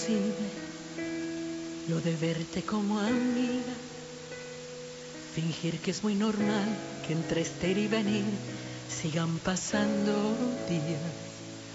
lo de verte como amiga, fingir que es muy normal que entre este ir y venir sigan pasando días.